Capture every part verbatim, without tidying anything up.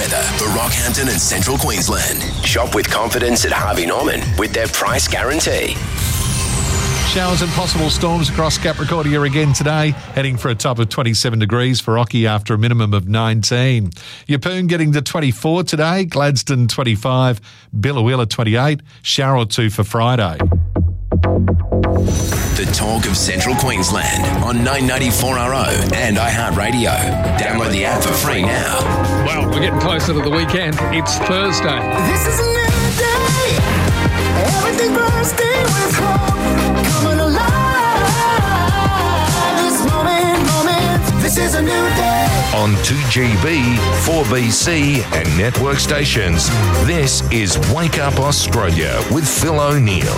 weather for Rockhampton and Central Queensland. Shop with confidence at Harvey Norman with their price guarantee. Showers and possible storms across Capricornia again today, heading for a top of twenty-seven degrees for Rocky after a minimum of nineteen. Yeppoon getting to twenty-four today, Gladstone twenty-five, Billawheeler twenty-eight, shower or two for Friday. The talk of Central Queensland on nine ninety-four R O and iHeartRadio. Download the app for free now. Well, we're getting closer to the weekend. It's Thursday. This is a new day. Everything bursting with hope. Coming alive. This moment, moment. This is a new day. On two G B, four B C and network stations. This is Wake Up Australia with Phil O'Neill.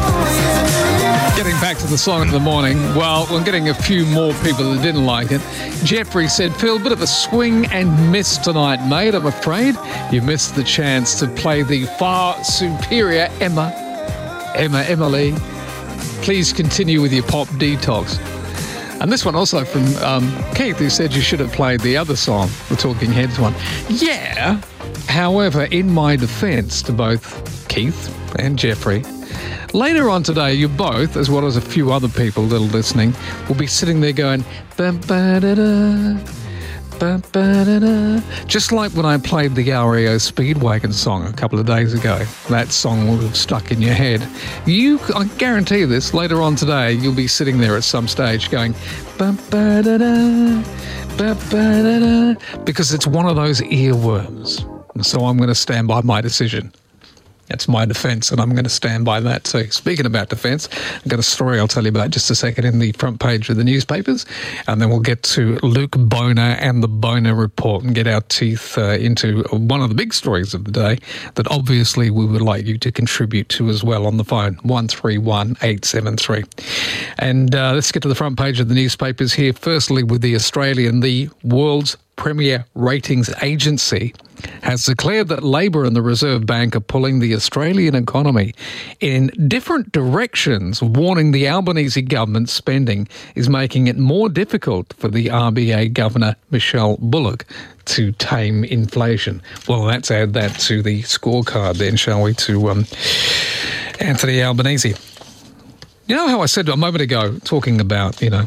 Getting back to the song of the morning, well, we're getting a few more people that didn't like it. Jeffrey said, Phil, bit of a swing and miss tonight, mate. I'm afraid you missed the chance to play the far superior Emma. Emma, Emily. Please continue with your pop detox. And this one also from um, Keith, who said you should have played the other song, the Talking Heads one. Yeah. However, in my defence to both Keith and Jeffrey, later on today, you both, as well as a few other people that are listening, will be sitting there going, ba-ba-da-da, ba-ba-da-da. Just like when I played the R E O Speedwagon song a couple of days ago. That song will have stuck in your head. You, I guarantee you this, later on today, you'll be sitting there at some stage going, ba-ba-da-da, ba-ba-da-da, because it's one of those earworms. And so I'm going to stand by my decision. That's my defence, and I'm going to stand by that too. Speaking about defence, I've got a story I'll tell you about just a second in the front page of the newspapers, and then we'll get to Luke Boner and the Boner Report and get our teeth uh, into one of the big stories of the day that obviously we would like you to contribute to as well on the phone, one three one eight seven three. And uh, let's get to the front page of the newspapers here. Firstly, with the Australian, the world's premier ratings agency has declared that Labor and the Reserve Bank are pulling the Australian economy in different directions, warning the Albanese government's spending is making it more difficult for the R B A Governor Michelle Bullock to tame inflation. Well, let's add that to the scorecard then, shall we, to um, Anthony Albanese. You know how I said a moment ago, talking about, you know,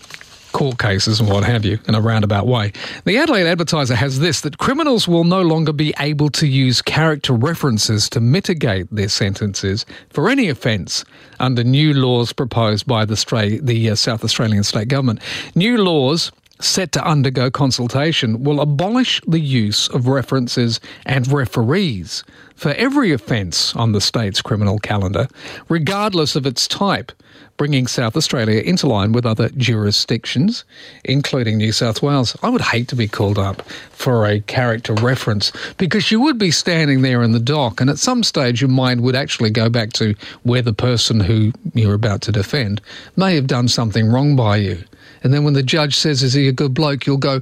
court cases and what have you in a roundabout way. The Adelaide Advertiser has this, that criminals will no longer be able to use character references to mitigate their sentences for any offence under new laws proposed by the, Stra- the uh, South Australian State Government. New laws set to undergo consultation will abolish the use of references and referees for every offence on the state's criminal calendar, regardless of its type, bringing South Australia into line with other jurisdictions, including New South Wales. I would hate to be called up for a character reference, because you would be standing there in the dock, and at some stage your mind would actually go back to where the person who you're about to defend may have done something wrong by you. And then when the judge says, is he a good bloke, you'll go,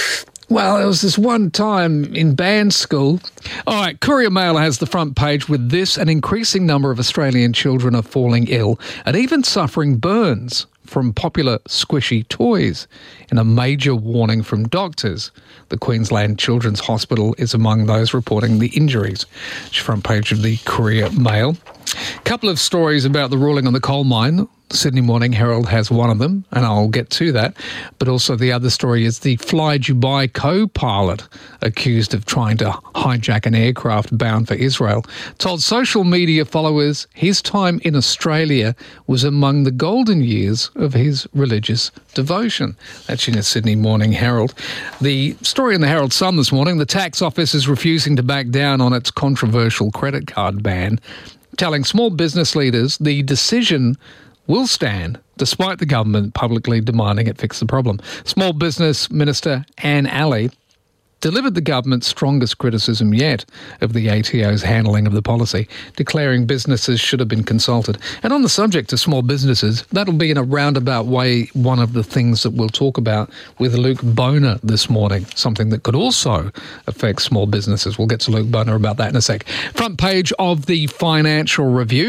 well, there was this one time in band school. All right, Courier Mail has the front page with this: an increasing number of Australian children are falling ill and even suffering burns from popular squishy toys, in a major warning from doctors. The Queensland Children's Hospital is among those reporting the injuries. It's front page of the Courier Mail. A couple of stories about the ruling on the coal mine. Sydney Morning Herald has one of them, and I'll get to that. But also the other story is the Fly Dubai co-pilot accused of trying to hijack an aircraft bound for Israel told social media followers his time in Australia was among the golden years of his religious devotion. That's in the Sydney Morning Herald. The story in the Herald Sun this morning: the tax office is refusing to back down on its controversial credit card ban, telling small business leaders the decision will stand despite the government publicly demanding it fix the problem. Small Business Minister Anne Alley delivered the government's strongest criticism yet of the A T O's handling of the policy, declaring businesses should have been consulted. And on the subject of small businesses, that'll be in a roundabout way one of the things that we'll talk about with Luke Boner this morning, something that could also affect small businesses. We'll get to Luke Boner about that in a sec. Front page of the Financial Review.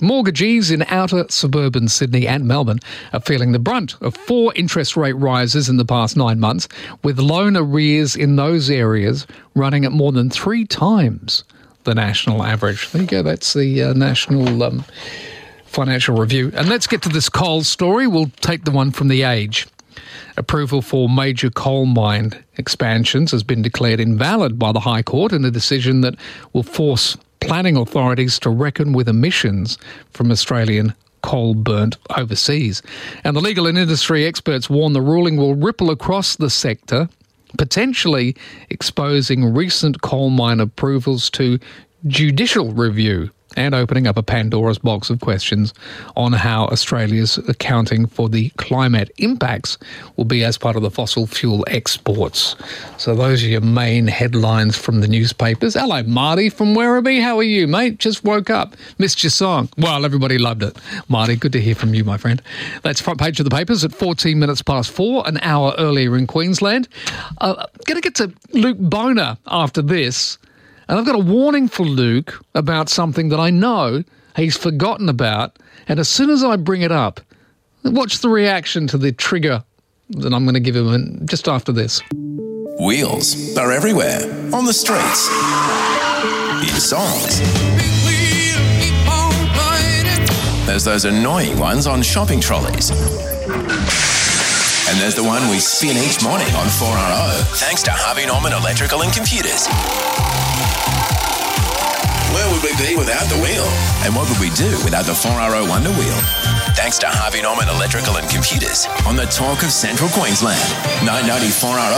Mortgagees in outer suburban Sydney and Melbourne are feeling the brunt of four interest rate rises in the past nine months, with loan arrears in those areas running at more than three times the national average. There you go, that's the uh, national um, financial review. And let's get to this coal story. We'll take the one from The Age. Approval for major coal mine expansions has been declared invalid by the High Court in a decision that will force planning authorities to reckon with emissions from Australian coal burnt overseas. And the legal and industry experts warn the ruling will ripple across the sector, potentially exposing recent coal mine approvals to judicial review and opening up a Pandora's box of questions on how Australia's accounting for the climate impacts will be as part of the fossil fuel exports. So those are your main headlines from the newspapers. Hello, Marty from Werribee. How are you, mate? Just woke up. Missed your song. Well, everybody loved it. Marty, good to hear from you, my friend. That's front page of the papers at fourteen minutes past four, an hour earlier in Queensland. Uh, going to get to Luke Boner after this. And I've got a warning for Luke about something that I know he's forgotten about. And as soon as I bring it up, watch the reaction to the trigger that I'm going to give him just after this. Wheels are everywhere, on the streets, in songs. There's those annoying ones on shopping trolleys. And there's the one we spin each morning on four R O, thanks to Harvey Norman Electrical and Computers. Where would we be without the wheel? And what would we do without the four R O Wonder Wheel? Thanks to Harvey Norman Electrical and Computers on the talk of Central Queensland, nine ninety four R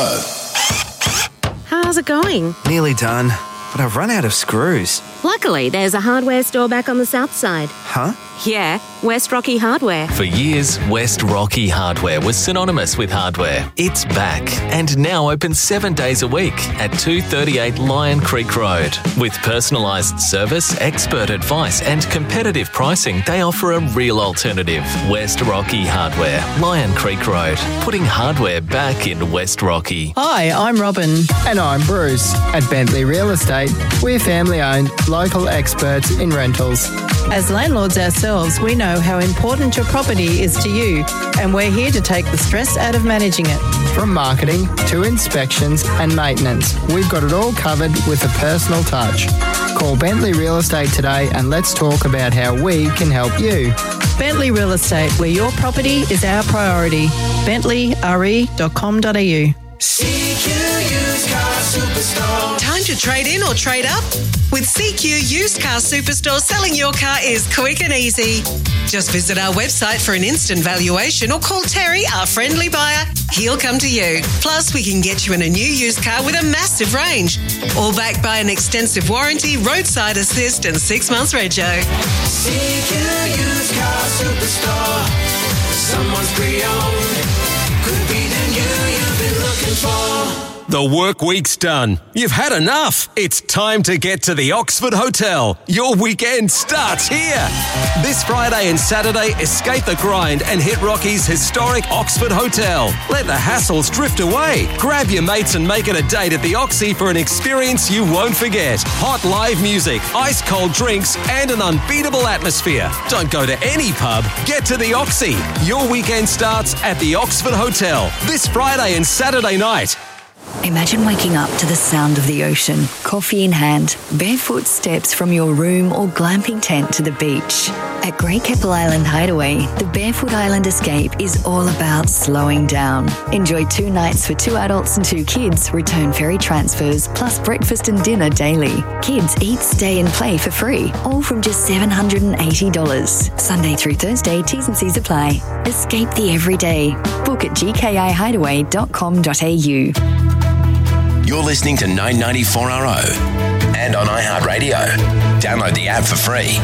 O. How's it going? Nearly done, but I've run out of screws. Luckily, there's a hardware store back on the south side. Huh? Yeah, West Rocky Hardware. For years, West Rocky Hardware was synonymous with hardware. It's back and now open seven days a week at two thirty-eight Lion Creek Road. With personalised service, expert advice and competitive pricing, they offer a real alternative. West Rocky Hardware, Lion Creek Road, putting hardware back in West Rocky. Hi, I'm Robin. And I'm Bruce. At Bentley Real Estate, we're family-owned, local experts in rentals. As landlords ourselves, we know how important your property is to you, and we're here to take the stress out of managing it. From marketing to inspections and maintenance, we've got it all covered with a personal touch. Call Bentley Real Estate today and let's talk about how we can help you. Bentley Real Estate, where your property is our priority. bentley r e dot com dot a u. C Q Used Car Superstore. Time to trade in or trade up? With C Q Used Car Superstore, selling your car is quick and easy. Just visit our website for an instant valuation or call Terry, our friendly buyer. He'll come to you. Plus, we can get you in a new used car with a massive range. All backed by an extensive warranty, roadside assist and six months rego. C Q Used Car Superstore. Someone's pre-owned. Could be the new you've been looking for. The work week's done. You've had enough. It's time to get to the Oxford Hotel. Your weekend starts here. This Friday and Saturday, escape the grind and hit Rocky's historic Oxford Hotel. Let the hassles drift away. Grab your mates and make it a date at the Oxy for an experience you won't forget. Hot live music, ice cold drinks, and an unbeatable atmosphere. Don't go to any pub. Get to the Oxy. Your weekend starts at the Oxford Hotel this Friday and Saturday night. Imagine waking up to the sound of the ocean, coffee in hand, barefoot steps from your room or glamping tent to the beach. At Great Keppel Island Hideaway, the Barefoot Island Escape is all about slowing down. Enjoy two nights for two adults and two kids, return ferry transfers, plus breakfast and dinner daily. Kids eat, stay and play for free, all from just seven hundred eighty dollars. Sunday through Thursday, T's and C's apply. Escape the everyday. Book at g k i hideaway dot com dot a u. You're listening to nine ninety-four R O and on iHeartRadio. Download the app for free.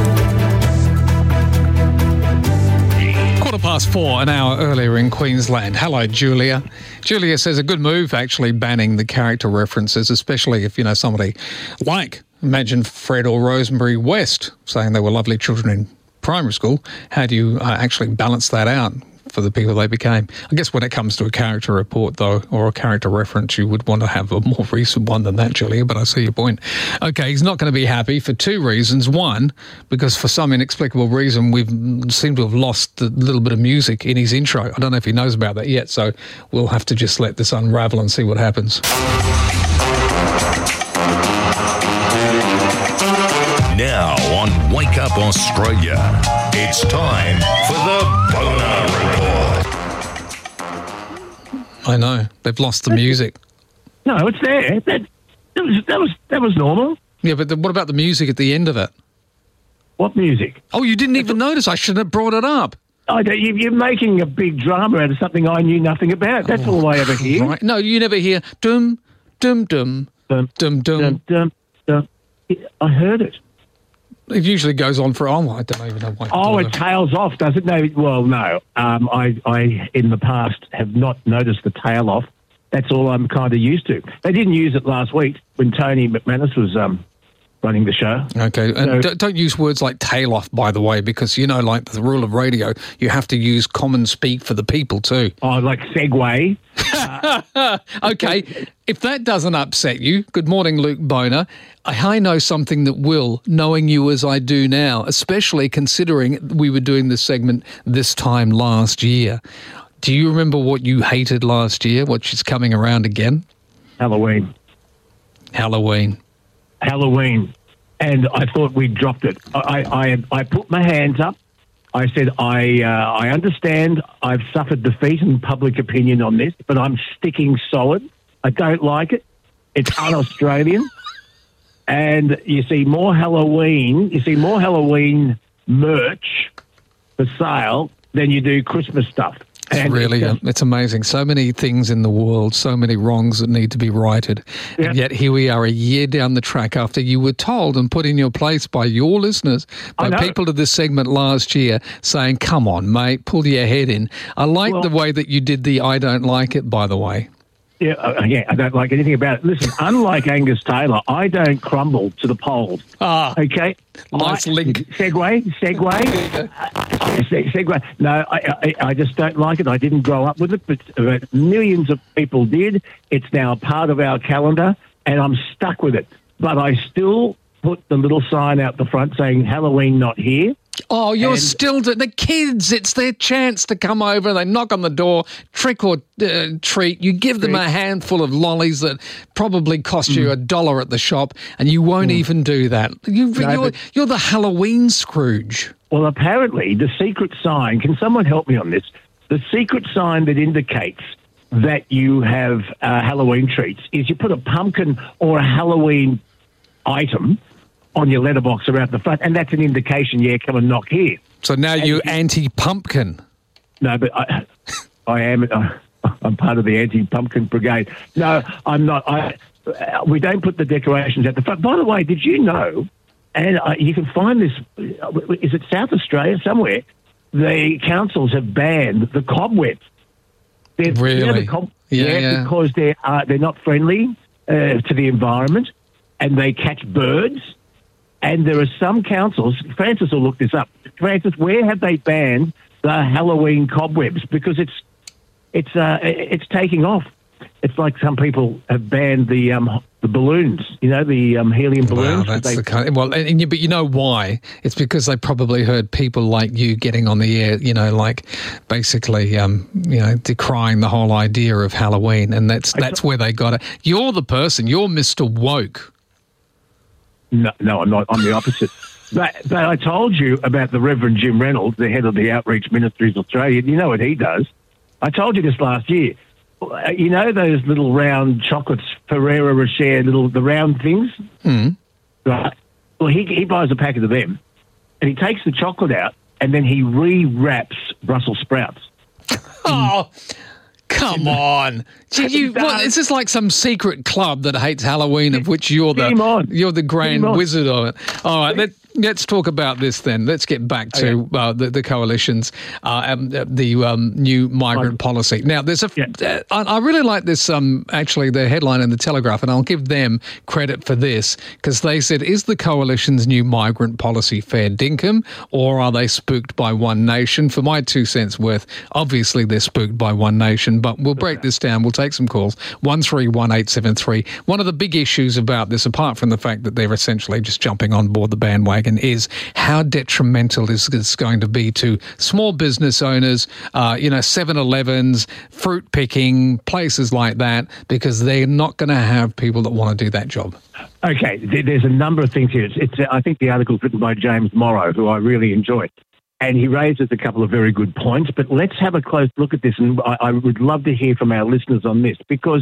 Quarter past four, an hour earlier in Queensland. Hello, Julia. Julia says a good move actually banning the character references, especially if you know somebody like, imagine Fred or Rosemary West saying they were lovely children in primary school. How do you uh, actually balance that out? for the people they became. I guess when it comes to a character report, though, or a character reference, you would want to have a more recent one than that, Julia, but I see your point. Okay, he's not going to be happy for two reasons. One, because for some inexplicable reason, we've seemed to have lost a little bit of music in his intro. I don't know if he knows about that yet, so we'll have to just let this unravel and see what happens. Now on Wake Up Australia, it's time for the Boner Report. I know, they've lost the music. No, it's there. That, that, was, that, was, that was normal. Yeah, but the, what about the music at the end of it? What music? Oh, you didn't even notice. I shouldn't have brought it up. I don't, you, you're making a big drama out of something I knew nothing about. That's oh, all I ever hear. Right. No, you never hear dum, dum, dum, dum, dum, dum, dum, dum. I heard it. It usually goes on for, oh, I don't even know why. Oh, it tails off, does it? No, well, no. Um, I, I, in the past, have not noticed the tail off. That's all I'm kind of used to. They didn't use it last week when Tony McManus was um, running the show. Okay, and so, don't use words like tail off, by the way, because, you know, like the rule of radio, you have to use common speak for the people too. Oh, like segue. Okay, if that doesn't upset you, good morning, Luke Boner. I know something that will, knowing you as I do now, especially considering we were doing this segment this time last year. Do you remember what you hated last year, which is coming around again? Halloween. Halloween. Halloween. And I thought we dropped it. I, I, I put my hands up. I said, I, uh, I understand I've suffered defeat in public opinion on this, but I'm sticking solid. I don't like it. It's un-Australian. And you see more Halloween, you see more Halloween merch for sale than you do Christmas stuff. And really, it's, just, it's amazing. So many things in the world, so many wrongs that need to be righted. Yeah. And yet here we are a year down the track after you were told and put in your place by your listeners, by people to this segment last year, saying, come on, mate, pull your head in. I like well, the way that you did the I don't like it, by the way. Yeah, uh, yeah, I don't like anything about it. Listen, unlike Angus Taylor, I don't crumble to the polls. Ah, okay. Nice I, link. Segue, segue, uh, segue. No, I, I, I just don't like it. I didn't grow up with it, but uh, millions of people did. It's now part of our calendar, and I'm stuck with it. But I still put the little sign out the front saying Halloween not here. Oh, you're and, still to, the kids. It's their chance to come over. They knock on the door, trick or uh, treat. You give them a handful of lollies that probably cost mm. you a dollar at the shop, and you won't mm. even do that. You, no, you're, but, you're the Halloween Scrooge. Well, apparently, the secret sign. Can someone help me on this? The secret sign that indicates that you have uh, Halloween treats is you put a pumpkin or a Halloween item on your letterbox around the front, and that's an indication, yeah, come and knock here. So now and you're anti-pumpkin. No, but I, I am. Uh, I'm part of the anti-pumpkin brigade. No, I'm not. I, uh, we don't put the decorations at the front. By the way, did you know, and uh, you can find this, is it South Australia somewhere, the councils have banned the cobwebs. They're, really? You know, the cob- yeah, yeah, yeah, because they're, uh, they're not friendly uh, to the environment, and they catch birds. And there are some councils, Francis will look this up. Francis, where have they banned the Halloween cobwebs? Because it's it's uh, it's taking off. It's like some people have banned the um, the balloons, you know, the um, helium balloons. Wow, that's they, the kind of, well, and, and you, but you know why? It's because they probably heard people like you getting on the air, you know, like basically, um, you know, decrying the whole idea of Halloween, and that's that's where they got it. You're the person. You're Mister Woke. No, no, I'm not. I'm the opposite. but, but I told you about the Reverend Jim Reynolds, the head of the Outreach Ministries Australia. You know what he does. I told you this last year. You know those little round chocolates, Ferrero Rocher, little the round things? Mm. Right. Well, he he buys a packet of them, and he takes the chocolate out, and then he re-wraps Brussels sprouts. Oh, come on! You, what, is this like some secret club that hates Halloween, of which you're the you're the grand wizard of it? All right, let let's talk about this then. Let's get back to Okay. uh, the, the coalition's uh, um, the um, new migrant policy. Now, there's a. Uh, I, I really like this. Um, actually, the headline in the Telegraph, and I'll give them credit for this because they said, "Is the coalition's new migrant policy fair dinkum, or are they spooked by One Nation?" For my two cents worth, obviously they're spooked by One Nation. But we'll break this down. We'll take some calls. One three one eight seven three. One of the big issues about this, apart from the fact that they're essentially just jumping on board the bandwagon, is how detrimental is this going to be to small business owners, uh, you know, seven elevens, fruit picking, places like that, because they're not going to have people that want to do that job. Okay, th- there's a number of things here. It's, it's, I think the article's written by James Morrow, who I really enjoy. And he raises a couple of very good points, but let's have a close look at this. And I, I would love to hear from our listeners on this, because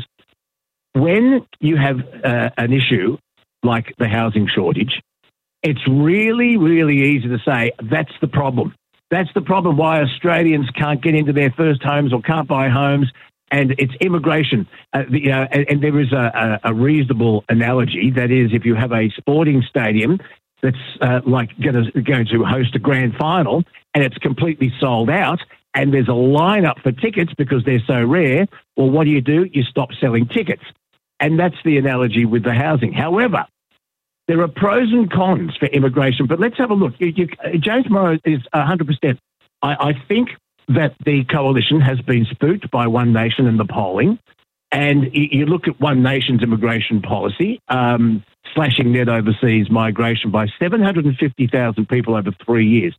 when you have uh, an issue like the housing shortage, it's really, really easy to say that's the problem. That's the problem why Australians can't get into their first homes or can't buy homes, and it's immigration. Uh, the, uh, and, and there is a, a, a reasonable analogy. That is, if you have a sporting stadium that's uh, like going to, going to host a grand final and it's completely sold out and there's a lineup for tickets because they're so rare, well, what do you do? You stop selling tickets. And that's the analogy with the housing. However, there are pros and cons for immigration, but let's have a look. You, you, James Morrow is one hundred percent. I, I think that the coalition has been spooked by One Nation in the polling, and you, you look at One Nation's immigration policy, um, slashing net overseas migration by seven hundred fifty thousand people over three years,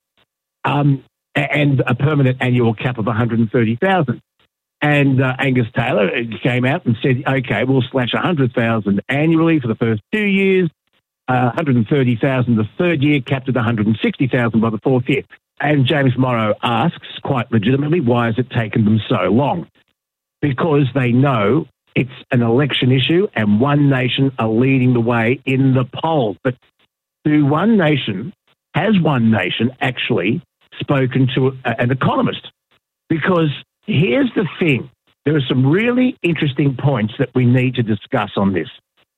um, and a permanent annual cap of one hundred thirty thousand. And uh, Angus Taylor came out and said, okay, we'll slash one hundred thousand annually for the first two years, Uh, one hundred thirty thousand the third year, capped at one hundred sixty thousand by the fourth year. And James Morrow asks, quite legitimately, why has it taken them so long? Because they know it's an election issue and One Nation are leading the way in the polls. But do One Nation, has One Nation actually spoken to a, an economist? Because here's the thing. There are some really interesting points that we need to discuss on this.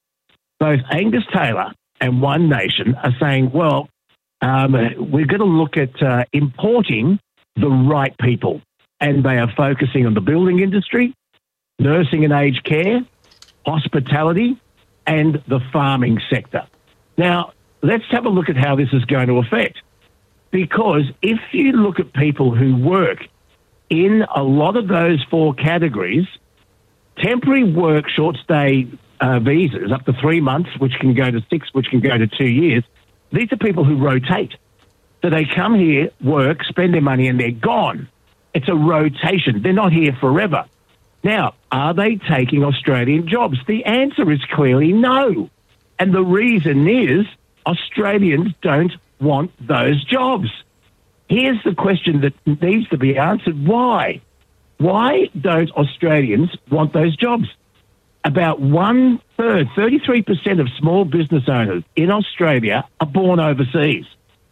Both Angus Taylor and One Nation are saying, well, um, we're going to look at uh, importing the right people. And they are focusing on the building industry, nursing and aged care, hospitality, and the farming sector. Now, let's have a look at how this is going to affect. Because if you look at people who work in a lot of those four categories, temporary work, short stay uh, visas, up to three months, which can go to six, which can go to two years, these are people who rotate. So they come here, work, spend their money, and they're gone. It's a rotation. They're not here forever. Now, are they taking Australian jobs? The answer is clearly no. And the reason is Australians don't want those jobs. Here's the question that needs to be answered. Why? Why don't Australians want those jobs? About one third, thirty-three percent of small business owners in Australia are born overseas.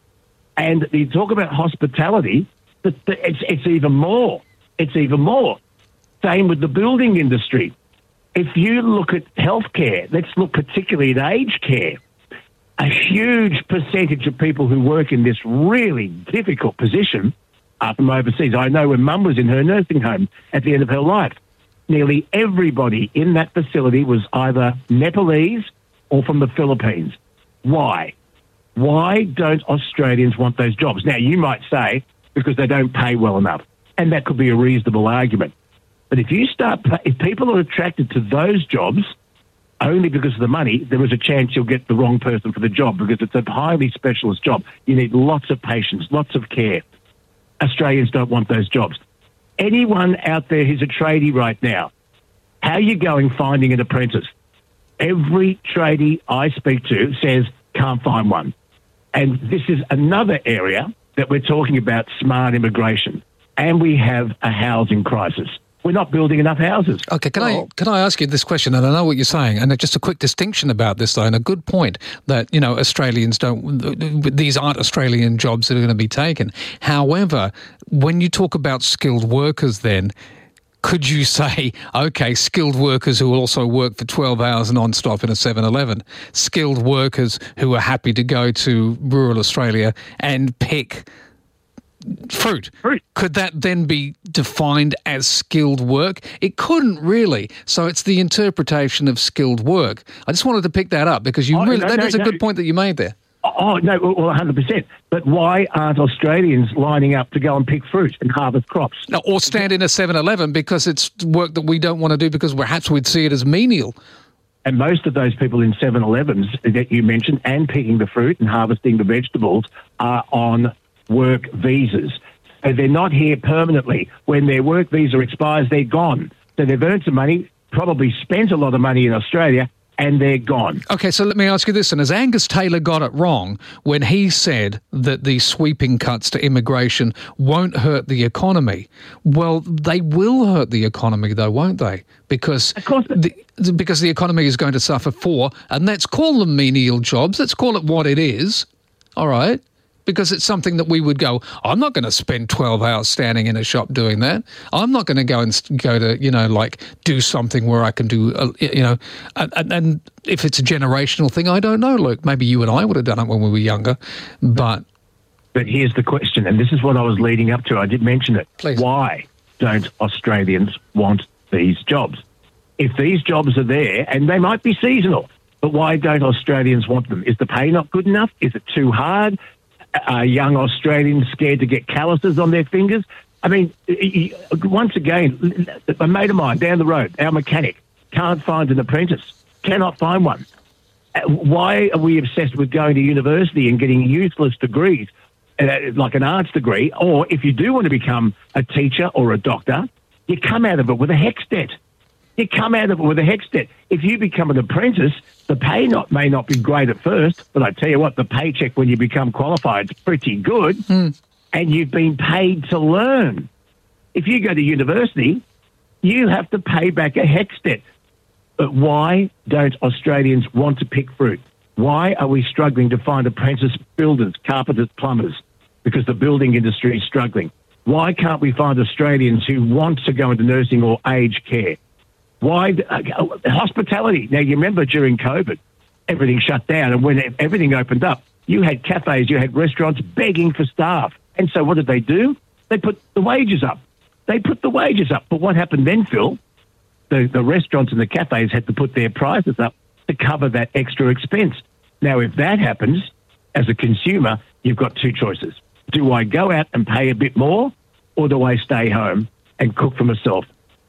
And you talk about hospitality, but it's, it's even more. It's even more. Same with the building industry. If you look at healthcare, let's look particularly at aged care. A huge percentage of people who work in this really difficult position are from overseas. I know when Mum was in her nursing home at the end of her life, nearly everybody in that facility was either Nepalese or from the Philippines. Why? Why don't Australians want those jobs? Now, you might say because they don't pay well enough, and that could be a reasonable argument. But if you start, if people are attracted to those jobs only because of the money, there is a chance you'll get the wrong person for the job because it's a highly specialist job. You need lots of patience, lots of care. Australians don't want those jobs. Anyone out there who's a tradie right now, how are you going finding an apprentice? Every tradie I speak to says, can't find one. And this is another area that we're talking about smart immigration. And we have a housing crisis. We're not building enough houses. Okay, can I can I ask you this question? And I know what you're saying, and just a quick distinction about this, though, and a good point that, you know, Australians don't, these aren't Australian jobs that are going to be taken. However, when you talk about skilled workers then, could you say, okay, skilled workers who will also work for twelve hours non-stop in a seven eleven, skilled workers who are happy to go to rural Australia and pick fruit. fruit. Could that then be defined as skilled work? It couldn't really. So it's the interpretation of skilled work. I just wanted to pick that up because you Oh, really, no, that no, is a no. good point that you made there. Oh, no, well, one hundred percent. But why aren't Australians lining up to go and pick fruit and harvest crops? No, or stand in a seven eleven because it's work that we don't want to do because perhaps we'd see it as menial. And most of those people in seven elevens that you mentioned and picking the fruit and harvesting the vegetables are on work visas. So they're not here permanently. When their work visa expires, they're gone. So they've earned some money, probably spent a lot of money in Australia, and they're gone. Okay, so let me ask you this, and has Angus Taylor got it wrong when he said that the sweeping cuts to immigration won't hurt the economy? Well, they will hurt the economy, though, won't they? Because of course, the, because the economy is going to suffer for, and let's call them menial jobs. Let's call it what it is. All right. Because it's something that we would go, I'm not going to spend twelve hours standing in a shop doing that. I'm not going to go and go to, you know, like do something where I can do, uh, you know, and, and if it's a generational thing, I don't know, Luke. Maybe you and I would have done it when we were younger, but... But here's the question, and this is what I was leading up to. I did mention it. Please. Why don't Australians want these jobs? If these jobs are there, and they might be seasonal, but why don't Australians want them? Is the pay not good enough? Is it too hard? Are young Australians scared to get calluses on their fingers? I mean, once again, a mate of mine down the road, our mechanic, can't find an apprentice, cannot find one. Why are we obsessed with going to university and getting useless degrees, like an arts degree? Or if you do want to become a teacher or a doctor, you come out of it with a HECS debt. You come out of it with a HECS debt. If you become an apprentice, the pay not may not be great at first, but I tell you what, the paycheck when you become qualified is pretty good, mm. and you've been paid to learn. If you go to university, you have to pay back a HECS debt. But why don't Australians want to pick fruit? Why are we struggling to find apprentice builders, carpenters, plumbers? Because the building industry is struggling. Why can't we find Australians who want to go into nursing or aged care? Why uh, hospitality? Now, you remember during COVID, everything shut down, and when everything opened up, you had cafes, you had restaurants begging for staff. And so what did they do? They put the wages up. They put the wages up. But what happened then, Phil? The, the restaurants and the cafes had to put their prices up to cover that extra expense. Now, if that happens, as a consumer, you've got two choices. Do I go out and pay a bit more, or do I stay home and cook for myself?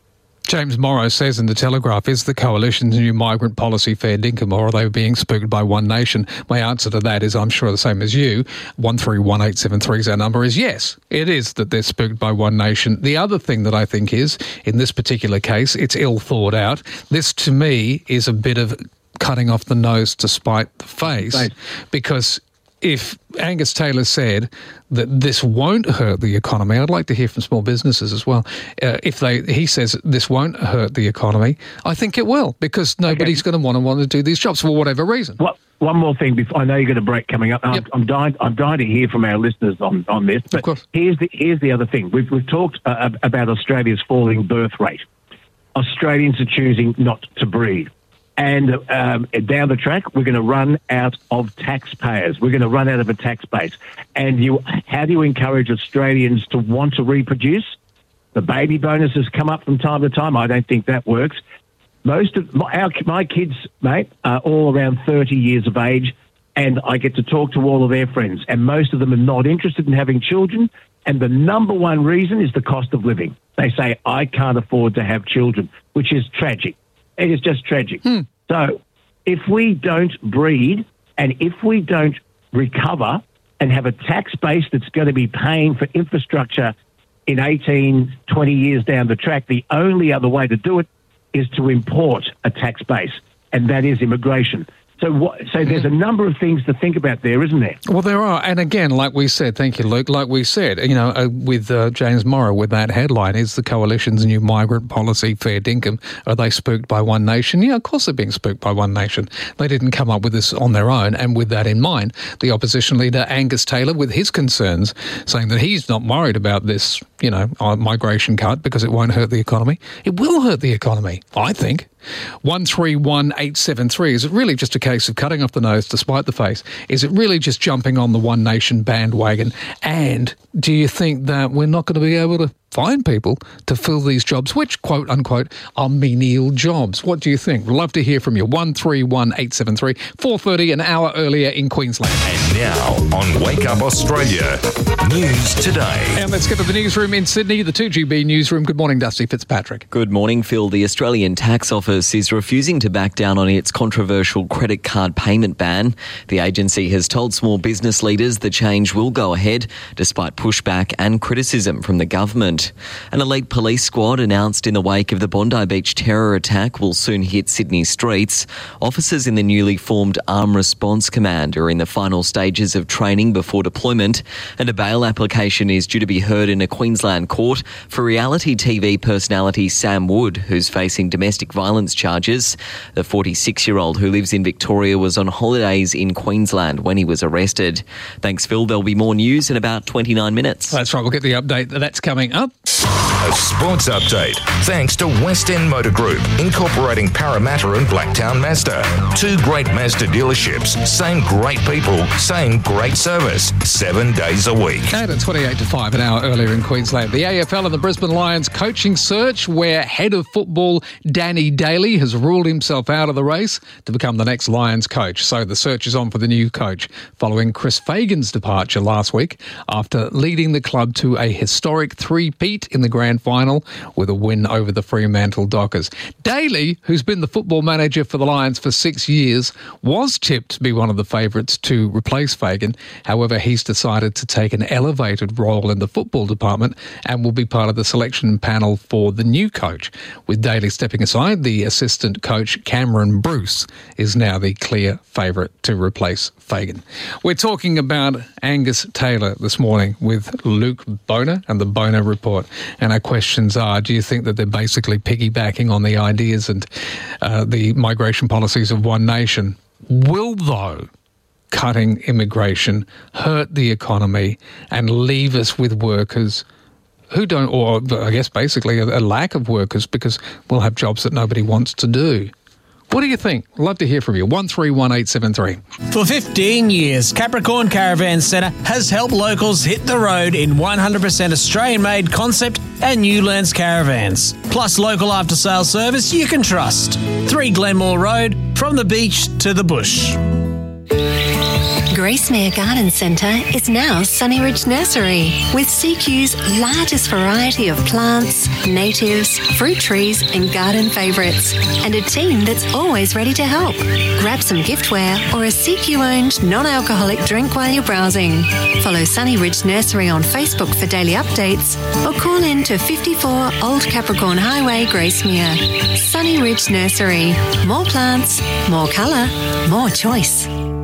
James Morrow says in The Telegraph, is the Coalition's new migrant policy fair dinkum, or are they being spooked by One Nation? My answer to that is, I'm sure the same as you, one three one eight seven three is our number, is yes, it is that they're spooked by One Nation. The other thing that I think is, in this particular case, it's ill thought out. This, to me, is a bit of cutting off the nose to spite the face, Right. because if Angus Taylor said that this won't hurt the economy, I'd like to hear from small businesses as well. Uh, if they, he says this won't hurt the economy, I think it will, because nobody's okay. going to want to want to do these jobs for whatever reason. What, one more thing before I know you've got a break coming up. Yep. I'm, I'm dying. I'm dying to hear from our listeners on, on this. But of course. here's the here's the other thing. We've we've talked uh, about Australia's falling birth rate. Australians are choosing not to breed. And um, down the track, we're going to run out of taxpayers. We're going to run out of a tax base. And you, how do you encourage Australians to want to reproduce? The baby bonuses come up from time to time. I don't think that works. Most of my, our, my kids, mate, are all around thirty years of age, and I get to talk to all of their friends. And most of them are not interested in having children. And the number one reason is the cost of living. They say, I can't afford to have children, which is tragic. It is just tragic. Hmm. So if we don't breed and if we don't recover and have a tax base that's going to be paying for infrastructure in eighteen, twenty years down the track, the only other way to do it is to import a tax base, and that is immigration. So what? So there's a number of things to think about there, isn't there? Well, there are. And again, like we said, thank you, Luke, like we said, you know, uh, with uh, James Morrow, with that headline, is the coalition's new migrant policy fair dinkum? Are they spooked by One Nation? Yeah, of course they're being spooked by One Nation. They didn't come up with this on their own. And with that in mind, the opposition leader, Angus Taylor, with his concerns, saying that he's not worried about this, you know, uh, migration cut because it won't hurt the economy. It will hurt the economy, I think. one three one eight seven three. Is it really just a case of cutting off the nose to spite the face? Is it really just jumping on the One Nation bandwagon? And do you think that we're not going to be able to find people to fill these jobs, which, quote unquote, are menial jobs? What do you think? We'd love to hear from you. one three one eight seven three, four thirty, an hour earlier in Queensland. And now on Wake Up Australia, News Today. And let's get to the newsroom in Sydney, the two G B newsroom. Good morning, Dusty Fitzpatrick. Good morning, Phil. The Australian Tax Office is refusing to back down on its controversial credit card payment ban. The agency has told small business leaders the change will go ahead, despite pushback and criticism from the government. An elite police squad announced in the wake of the Bondi Beach terror attack will soon hit Sydney streets. Officers in the newly formed Armed Response Command are in the final stages of training before deployment, and a bail application is due to be heard in a Queensland court for reality T V personality Sam Wood, who's facing domestic violence charges. The forty-six-year-old who lives in Victoria was on holidays in Queensland when he was arrested. Thanks, Phil. There'll be more news in about twenty-nine minutes. That's right. We'll get the update. That's coming up. A sports update thanks to West End Motor Group, incorporating Parramatta and Blacktown Mazda. Two great Mazda dealerships, same great people, same great service, seven days a week. And at twenty-eight to five, an hour earlier in Queensland, the A F L and the Brisbane Lions coaching search, where head of football Danny Daly has ruled himself out of the race to become the next Lions coach. So the search is on for the new coach following Chris Fagan's departure last week after leading the club to a historic three-peat in the grand final with a win over the Fremantle Dockers. Daly, who's been the football manager for the Lions for six years, was tipped to be one of the favourites to replace Fagan. However, he's decided to take an elevated role in the football department and will be part of the selection panel for the new coach. With Daly stepping aside, the assistant coach Cameron Bruce is now the clear favourite to replace Fagan. We're talking about Angus Taylor this morning with Luke Boner and the Boner Report. And our questions are, do you think that they're basically piggybacking on the ideas and uh, the migration policies of One Nation? Will, though, cutting immigration hurt the economy and leave us with workers who don't, or I guess basically a, a lack of workers, because we'll have jobs that nobody wants to do? What do you think? Love to hear from you. one three one eight seven three. For fifteen years, Capricorn Caravan Centre has helped locals hit the road in one hundred percent Australian-made concept and Newlands caravans. Plus local after-sales service you can trust. three Glenmore Road, from the beach to the bush. Gracemere Garden Centre is now Sunnyridge Nursery, with C Q's largest variety of plants, natives, fruit trees and garden favourites, and a team that's always ready to help. Grab some giftware or a C Q-owned non-alcoholic drink while you're browsing. Follow Sunnyridge Nursery on Facebook for daily updates or call in to fifty-four Old Capricorn Highway, Gracemere. Sunnyridge Nursery. More plants, more colour, more choice.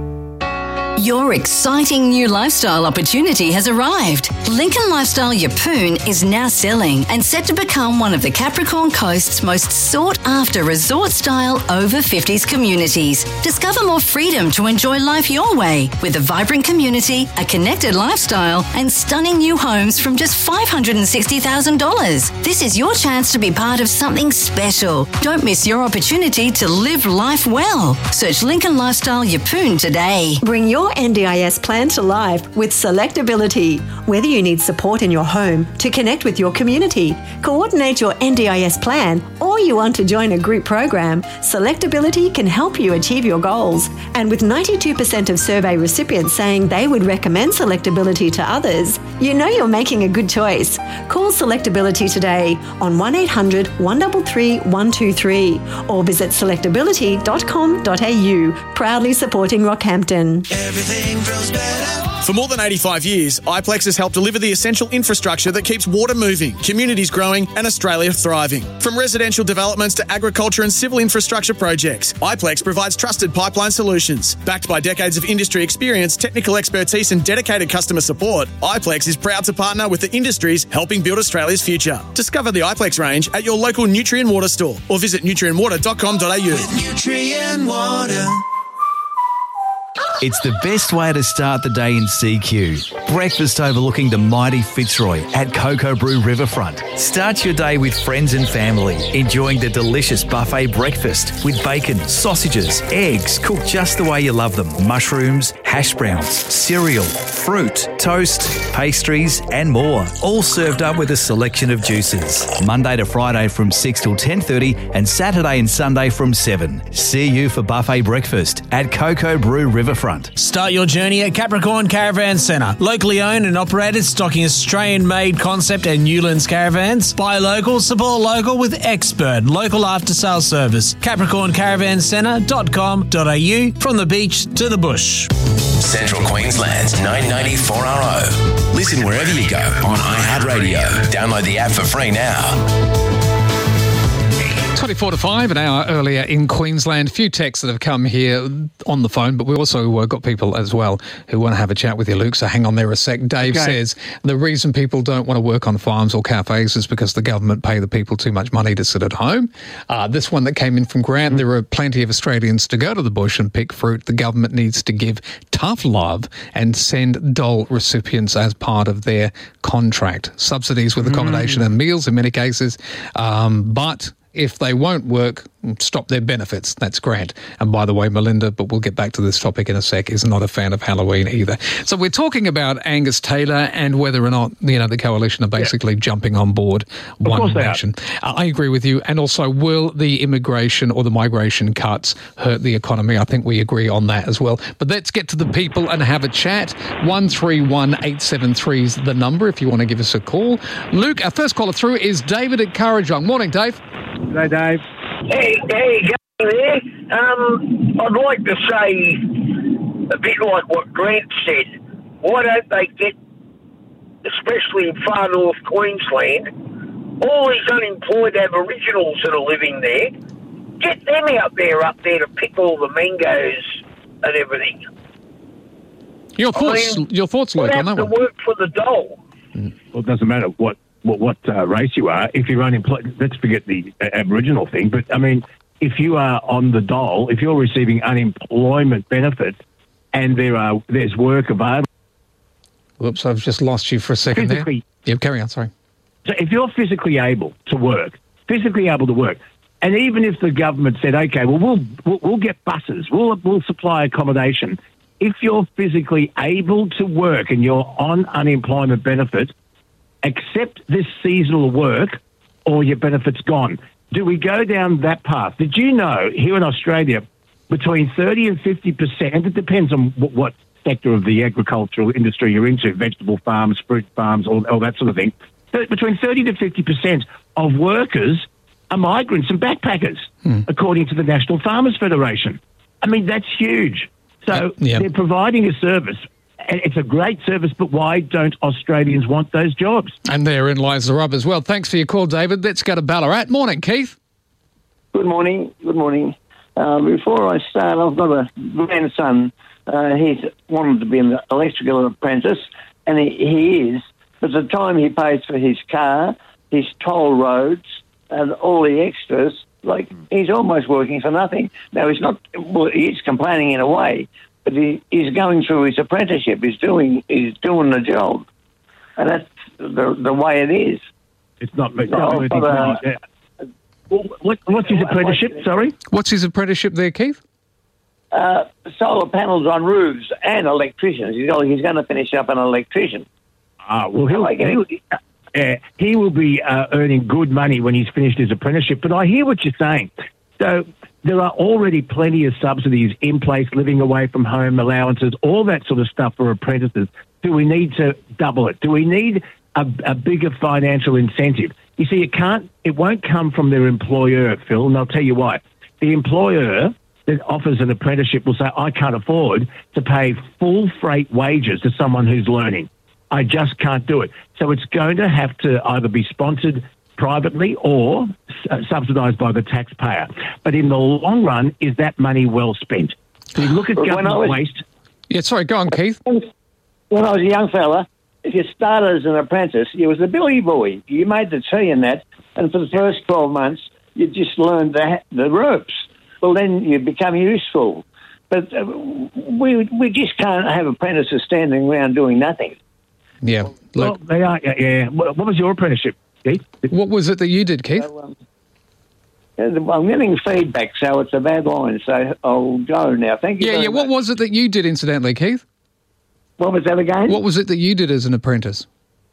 Your exciting new lifestyle opportunity has arrived. Lincoln Lifestyle Yeppoon is now selling and set to become one of the Capricorn Coast's most sought-after resort-style over fifties communities. Discover more freedom to enjoy life your way with a vibrant community, a connected lifestyle and stunning new homes from just five hundred sixty thousand dollars. This is your chance to be part of something special. Don't miss your opportunity to live life well. Search Lincoln Lifestyle Yeppoon today. Bring your N D I S plan to life with Selectability. Whether you need support in your home, to connect with your community, coordinate your N D I S plan, or you want to join a group program, Selectability can help you achieve your goals. And with ninety-two percent of survey recipients saying they would recommend Selectability to others, you know you're making a good choice. Call Selectability today on one eight hundred one three three one two three or visit selectability dot com dot a u. Proudly supporting Rockhampton. everything feels better. For more than eighty-five years, iPlex has helped deliver the essential infrastructure that keeps water moving, communities growing and Australia thriving. From residential developments to agriculture and civil infrastructure projects, iPlex provides trusted pipeline solutions. Backed by decades of industry experience, technical expertise and dedicated customer support, iPlex is proud to partner with the industries helping build Australia's future. Discover the iPlex range at your local Nutrien Water store or visit nutrien water dot com dot a u. With Nutrien Water. It's the best way to start the day in C Q. Breakfast overlooking the mighty Fitzroy at Cocoa Brew Riverfront. Start your day with friends and family, enjoying the delicious buffet breakfast with bacon, sausages, eggs, cooked just the way you love them, mushrooms, hash browns, cereal, fruit, toast, pastries and more. All served up with a selection of juices. Monday to Friday from six till ten thirty and Saturday and Sunday from seven. See you for buffet breakfast at Cocoa Brew Riverfront. Start your journey at Capricorn Caravan Centre. Locally owned and operated, stocking Australian-made concept and Newlands caravans. Buy local, support local with expert local after-sales service. capricorn caravan centre dot com dot a u, from the beach to the bush. Central Queensland's nine ninety four R O. Listen wherever you go on iHeartRadio. Download the app for free now. twenty-four to five, an hour earlier in Queensland. A few texts that have come here on the phone, but we also uh, got people as well who want to have a chat with you, Luke, so hang on there a sec. Dave okay. says the reason people don't want to work on farms or cafes is because the government pay the people too much money to sit at home. Uh, this one that came in from Grant, mm-hmm. there are plenty of Australians to go to the bush and pick fruit. The government needs to give tough love and send dole recipients as part of their contract. Subsidies with accommodation mm-hmm. and meals in many cases, um, but if they won't work, stop their benefits. That's Grant. And by the way, Melinda, but we'll get back to this topic in a sec, is not a fan of Halloween either. So we're talking about Angus Taylor and whether or not, you know, the coalition are basically yeah. jumping on board one nation. Uh, I agree with you. And also, will the immigration or the migration cuts hurt the economy? I think we agree on that as well. But let's get to the people and have a chat. one three one eight seven three is the number if you want to give us a call. Luke, our first caller through is David at Currajong. Morning, Dave. Hey, Dave. Hey, hey, go there. Um, I'd like to say a bit like what Grant said. Why don't they get, especially in far north Queensland, all these unemployed Aboriginals that are living there, get them out there up there to pick all the mangoes and everything. Your thoughts, I mean, your thoughts, Luke, on that one? Would have to work for the dole. Well, it doesn't matter what what, what uh, race you are. If you're unemployed, let's forget the uh, Aboriginal thing. But I mean, if you are on the dole, if you're receiving unemployment benefits, and there are there's work available. Whoops, I've just lost you for a second there. Yep, carry on. Sorry. So if you're physically able to work, physically able to work, and even if the government said, okay, well we'll we'll, we'll get buses, we'll we'll supply accommodation. If you're physically able to work and you're on unemployment benefits, accept this seasonal work or your benefit's gone. Do we go down that path? Did you know here in Australia, between thirty and fifty percent, it depends on what, what sector of the agricultural industry you're into, vegetable farms, fruit farms, all, all that sort of thing, between thirty to fifty percent of workers are migrants and backpackers, hmm. according to the National Farmers Federation. I mean, that's huge. So uh, yeah. they're providing a service. It's a great service, but why don't Australians want those jobs? And therein lies the rub as well. Thanks for your call, David. Let's go to Ballarat. Morning, Keith. Good morning. Good morning. Uh, before I start, I've got a grandson. Uh, he's wanted to be an electrical apprentice, and he, he is. But the time he pays for his car, his toll roads, and all the extras, like, he's almost working for nothing. Now, he's not, well, he's complaining in a way, but he, he's going through his apprenticeship. He's doing he's doing the job. And that's the the way it is. It's not... It's not so, but, uh, what, what's his apprenticeship, sorry? What's his apprenticeship there, Keith? Uh, solar panels on roofs and electricians. He's, he's going to finish up an electrician. Ah, well, he'll... he'll Uh, he will be uh, earning good money when he's finished his apprenticeship. But I hear what you're saying. So there are already plenty of subsidies in place, living away from home allowances, all that sort of stuff for apprentices. Do we need to double it? Do we need a, a bigger financial incentive? You see, it can't, it won't come from their employer, Phil, and I'll tell you why. The employer that offers an apprenticeship will say, I can't afford to pay full freight wages to someone who's learning. I just can't do it. So it's going to have to either be sponsored privately or uh, subsidised by the taxpayer. But in the long run, is that money well spent? So you look at When I government was- waste. Yeah, sorry, go on, Keith. When I was a young fella, if you started as an apprentice, you was a billy boy. You made the tea in that, and for the first twelve months, you just learned the, the ropes. Well, then you become useful. But uh, we we just can't have apprentices standing around doing nothing. Yeah. Well, they are, yeah, yeah. What what was your apprenticeship, Keith? What was it that you did, Keith? So, um, I'm getting feedback, so it's a bad line, so I'll go now. Thank you Yeah, very yeah. much. What was it that you did, incidentally, Keith? What was that again? What was it that you did as an apprentice?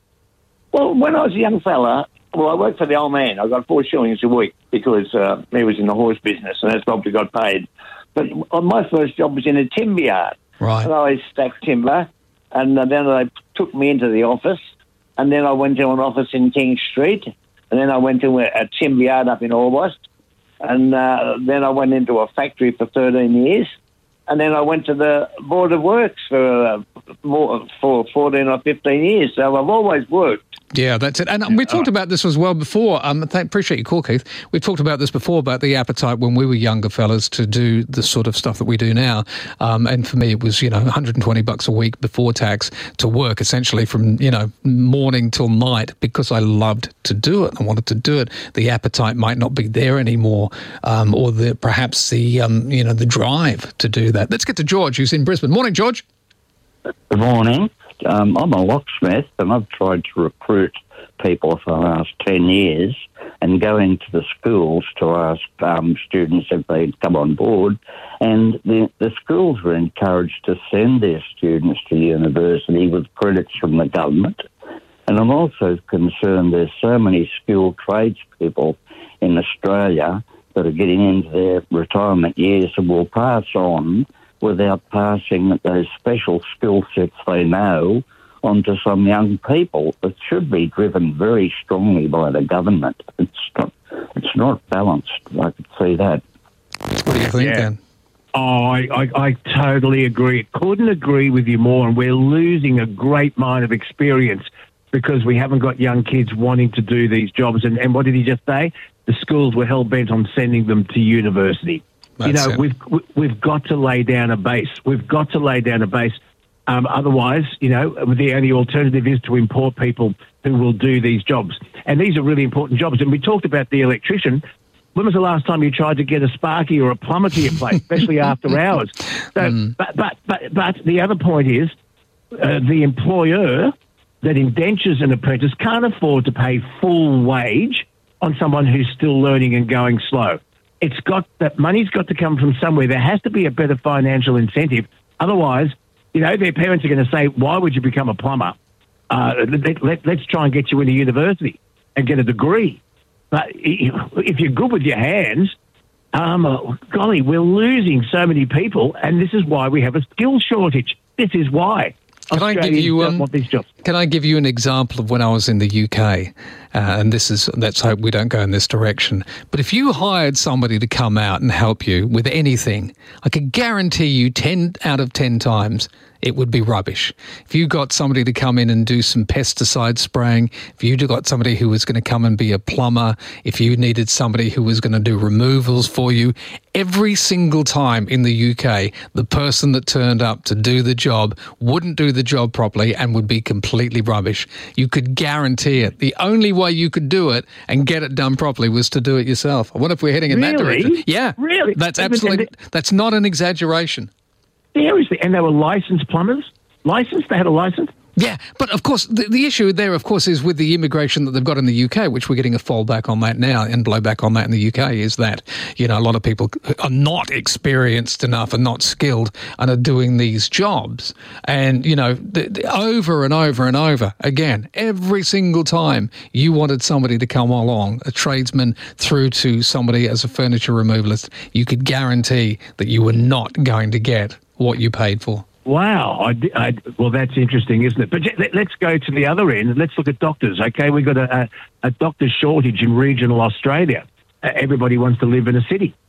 Well, when I was a young fella, well, I worked for the old man. I got four shillings a week because uh, he was in the horse business, and that's probably got paid. But my first job was in a timber yard. Right. And I stacked timber, and then they took me into the office, and then I went to an office in King Street, and then I went to a, a timber yard up in Orbost, and uh, then I went into a factory for thirteen years, and then I went to the Board of Works for uh, more, for fourteen or fifteen years. So I've always worked. Yeah, that's it. And we talked about this as well before. Um, th- appreciate your call, Keith. We've talked about this before, about the appetite when we were younger fellas to do the sort of stuff that we do now. Um, and for me, it was, you know, one hundred twenty bucks a week before tax to work essentially from, you know, morning till night because I loved to do it. I wanted to do it. The appetite might not be there anymore, um, or the perhaps the, um, you know, the drive to do that. Let's get to George, who's in Brisbane. Morning, George. Good morning. Um, I'm a locksmith, and I've tried to recruit people for the last ten years and go into the schools to ask um, students if they'd come on board. And the, the schools were encouraged to send their students to university with credits from the government. And I'm also concerned there's so many skilled tradespeople in Australia that are getting into their retirement years and will pass on without passing those special skill sets they know onto some young people. It should be driven very strongly by the government. It's not, it's not balanced. I could see that. What do you think, Yeah. Dan? Oh, I, I, I totally agree. Couldn't agree with you more. And we're losing a great mine of experience because we haven't got young kids wanting to do these jobs. And, and what did he just say? The schools were hell-bent on sending them to university. You That's know, it. we've we've got to lay down a base. We've got to lay down a base. Um, otherwise, you know, the only alternative is to import people who will do these jobs. And these are really important jobs. And we talked about the electrician. When was the last time you tried to get a sparky or a plumber to your place, especially after hours? So, Mm. but, but but but the other point is, uh, the employer that indentures an apprentice can't afford to pay full wage on someone who's still learning and going slow. It's got that money's got to come from somewhere. There has to be a better financial incentive. Otherwise, you know, their parents are going to say, "Why would you become a plumber? Uh, let, let, let's try and get you into university and get a degree." But if you're good with your hands, um, uh, golly, we're losing so many people, and this is why we have a skills shortage. This is why. Can I give Australians you don't um, want these jobs. Can I give you an example of when I was in the U K? Uh, and this is let's hope we don't go in this direction. But if you hired somebody to come out and help you with anything, I could guarantee you ten out of ten times it would be rubbish. If you got somebody to come in and do some pesticide spraying, if you got somebody who was going to come and be a plumber, if you needed somebody who was going to do removals for you, every single time in the U K, the person that turned up to do the job wouldn't do the job properly and would be completely rubbish. You could guarantee it. The only way you could do it and get it done properly was to do it yourself. I wonder if we're heading in that Really? direction. Yeah. Really? That's And- and absolutely, that's not an exaggeration. Seriously, and they were licensed plumbers? Licensed? They had a license? Yeah, but of course, the, the issue there, of course, is with the immigration that they've got in the U K, which we're getting a fallback on that now and blowback on that in the U K, is that, you know, a lot of people are not experienced enough and not skilled and are doing these jobs. And, you know, the, the, over and over and over, again, every single time you wanted somebody to come along, a tradesman through to somebody as a furniture removalist, you could guarantee that you were not going to get what you paid for. Wow. I, di- I, well, that's interesting, isn't it? But j- let, let's go to the other end. Let's look at doctors, okay? We've got a, a, a doctor shortage in regional Australia. Uh, everybody wants to live in a city.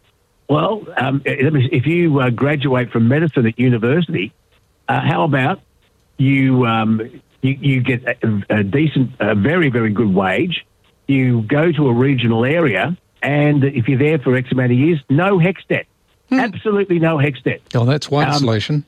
Well, um, if you uh, graduate from medicine at university, uh, how about you, um, you you get a, a decent, a very, very good wage, you go to a regional area, and if you're there for X amount of years, no HECS debt. Hmm. Absolutely no HECS debt. Oh, that's one um, solution.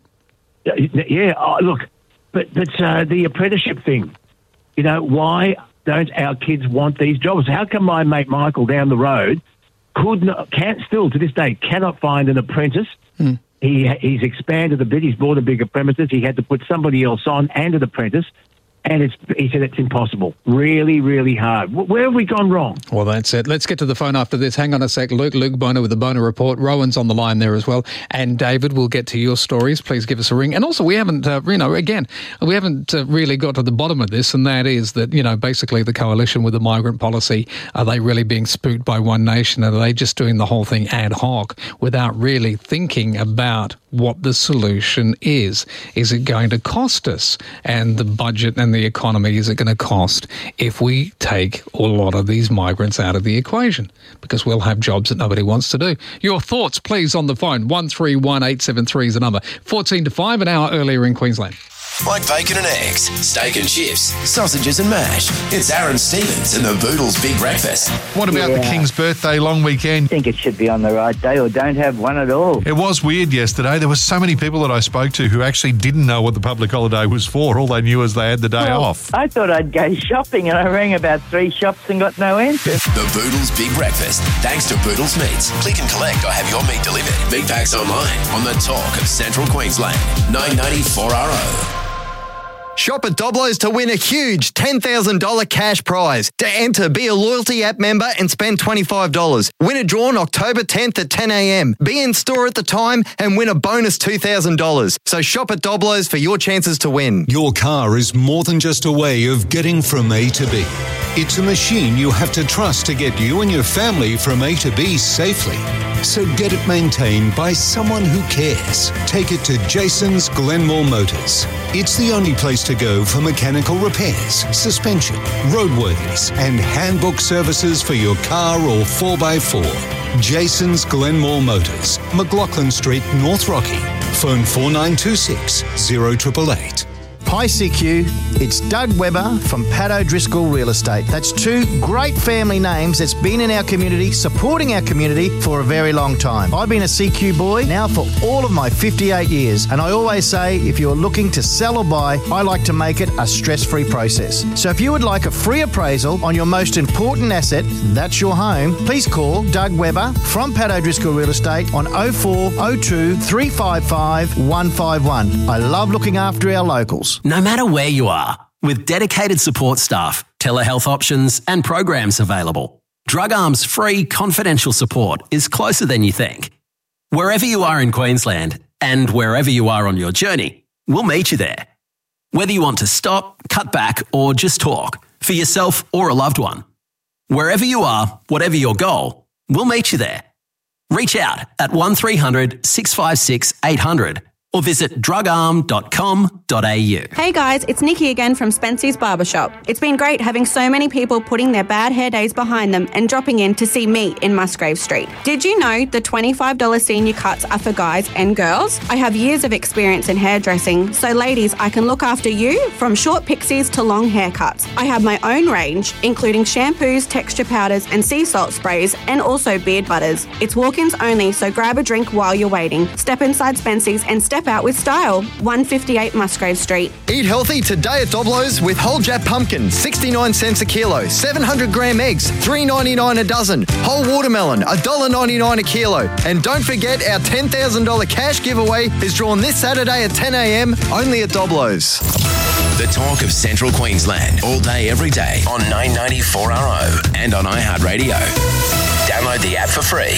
Yeah, oh, look, but, but uh, the apprenticeship thing, you know, why don't our kids want these jobs? How come my mate Michael down the road could not, can't still to this day cannot find an apprentice? Hmm. He he's expanded a bit. He's bought a bigger premises. He had to put somebody else on and an apprentice, and it's he said it's impossible. Really, really hard. Where have we gone wrong? Well, that's it. Let's get to the phone after this. Hang on a sec. Luke, Luke Boner with the Boner Report. Rowan's on the line there as well. And David, we'll get to your stories. Please give us a ring. And also, we haven't, uh, you know, again, we haven't uh, really got to the bottom of this, and that is that, you know, basically the coalition with the migrant policy, are they really being spooked by One Nation? Are they just doing the whole thing ad hoc without really thinking about what the solution is? Is it going to cost us? And the budget and the economy, is it going to cost if we take a lot of these migrants out of the equation? Because we'll have jobs that nobody wants to do. Your thoughts, please, on the phone. one three one eight seven three is the number. fourteen to five, an hour earlier in Queensland. Like bacon and eggs, steak and chips, sausages and mash. It's Aaron Stevens and the Boodles Big Breakfast. What about Yeah. the King's birthday long weekend? I think it should be on the right day or don't have one at all. It was weird yesterday. There were so many people that I spoke to who actually didn't know what the public holiday was for. All they knew was they had the day Well, off. I thought I'd go shopping and I rang about three shops and got no answer. The Boodles Big Breakfast, thanks to Boodles Meats. Click and collect or have your meat delivered. Big packs online on the talk of Central Queensland. nine ninety-four R O. Shop at Doblo's to win a huge ten thousand dollars cash prize. To enter, be a loyalty app member and spend twenty-five dollars. Win a draw on October tenth at ten a.m. Be in store at the time and win a bonus two thousand dollars. So shop at Doblo's for your chances to win. Your car is more than just a way of getting from A to B. It's a machine you have to trust to get you and your family from A to B safely. So get it maintained by someone who cares. Take it to Jason's Glenmore Motors. It's the only place to go for mechanical repairs, suspension, roadworthiness, and handbook services for your car or four by four. Jason's Glenmore Motors, McLaughlin Street, North Rocky. Phone four nine two six, zero eight eight eight. Hi C Q, it's Doug Webber from Pat O'Driscoll Real Estate. That's two great family names that's been in our community, supporting our community for a very long time. I've been a C Q boy now for all of my fifty-eight years, and I always say if you're looking to sell or buy, I like to make it a stress-free process. So if you would like a free appraisal on your most important asset, that's your home, please call Doug Webber from Pat O'Driscoll Real Estate on oh four oh two, three five five, one five one. I love looking after our locals. No matter where you are, with dedicated support staff, telehealth options and programs available, Drug Arm's free confidential support is closer than you think. Wherever you are in Queensland and wherever you are on your journey, we'll meet you there. Whether you want to stop, cut back or just talk, for yourself or a loved one. Wherever you are, whatever your goal, we'll meet you there. Reach out at one three hundred, six five six, eight hundred or visit drug arm dot com dot a u. Hey guys, it's Nikki again from Spency's Barbershop. It's been great having so many people putting their bad hair days behind them and dropping in to see me in Musgrave Street. Did you know the twenty-five dollars senior cuts are for guys and girls? I have years of experience in hairdressing, so ladies, I can look after you from short pixies to long haircuts. I have my own range, including shampoos, texture powders and sea salt sprays, and also beard butters. It's walk-ins only, so grab a drink while you're waiting. Step inside Spency's and step out with style. one fifty-eight Musgrave Street. Eat healthy today at Doblo's with whole Jap pumpkin, sixty-nine cents a kilo. seven hundred gram eggs, three ninety-nine a dozen. Whole watermelon, one dollar ninety-nine a kilo. And don't forget our ten thousand dollars cash giveaway is drawn this Saturday at ten a.m. only at Doblo's. The talk of Central Queensland, all day, every day on nine ninety-four R O and on iHeartRadio. Download the app for free.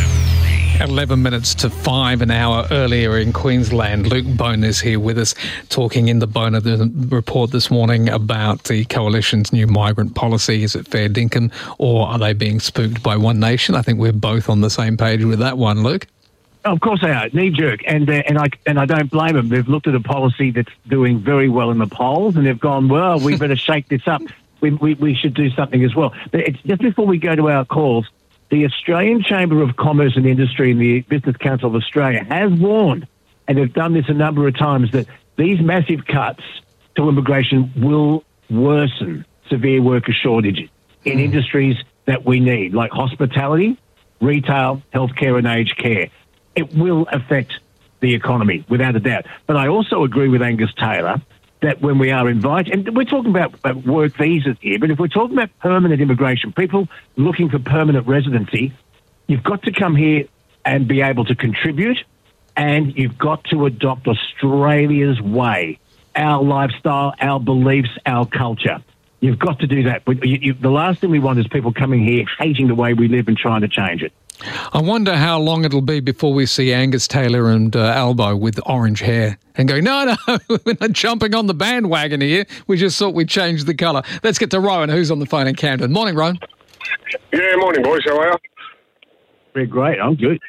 eleven minutes to five, an hour earlier in Queensland. Luke Boner is here with us, talking in the Boner Report this morning about the Coalition's new migrant policy. Is it fair dinkum, or are they being spooked by One Nation? I think we're both on the same page with that one, Luke. Of course they are, knee jerk, and uh, and I and I don't blame them. They've looked at a policy that's doing very well in the polls, and they've gone, well, we better shake this up. We we, we should do something as well. But it's just before we go to our calls. the Australian Chamber of Commerce and Industry and the Business Council of Australia has warned, and have done this a number of times, that these massive cuts to immigration will worsen severe worker shortages in mm. industries that we need, like hospitality, retail, healthcare and aged care. It will affect the economy, without a doubt. But I also agree with Angus Taylor that when we are invited, and we're talking about, about work visas here, but if we're talking about permanent immigration, people looking for permanent residency, you've got to come here and be able to contribute, and you've got to adopt Australia's way, our lifestyle, our beliefs, our culture. You've got to do that. You, you, the last thing we want is people coming here hating the way we live and trying to change it. I wonder how long it'll be before we see Angus Taylor and uh, Albo with orange hair and go, no, no, we're not jumping on the bandwagon here. We just thought we'd change the colour. Let's get to Rowan, who's on the phone in Camden. Morning, Rowan. Yeah, morning, boys. How are you? We're great. I'm good.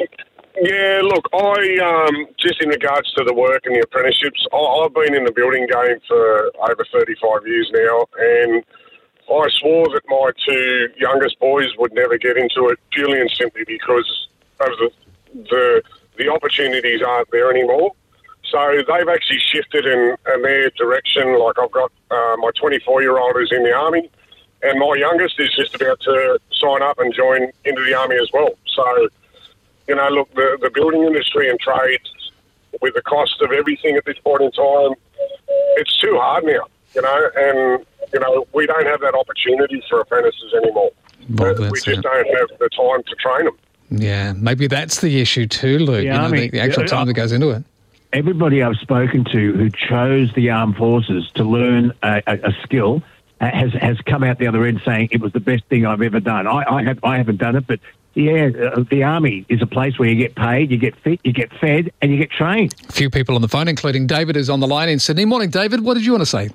Yeah, look, I um, just in regards to the work and the apprenticeships, I, I've been in the building game for over thirty-five years now, and I swore that my two youngest boys would never get into it purely and simply because of the the, the opportunities aren't there anymore. So they've actually shifted in, in their direction. Like I've got uh, my twenty-four-year-old who's in the Army, and my youngest is just about to sign up and join into the Army as well. So, you know, look, the, the building industry and trade, with the cost of everything at this point in time, it's too hard now, you know, and, you know, we don't have that opportunity for apprentices anymore. Well, we just it. don't have the time to train them. Yeah, maybe that's the issue too, Luke, Yeah, you know, I mean, the, the actual time that goes into it. Everybody I've spoken to who chose the armed forces to learn a, a, a skill uh, has has come out the other end saying it was the best thing I've ever done. I, I, have, I haven't done it, but yeah, uh, the Army is a place where you get paid, you get fit, you get fed, and you get trained. A few people on the phone, including David, who's on the line in Sydney. Morning, David. What did you want to say?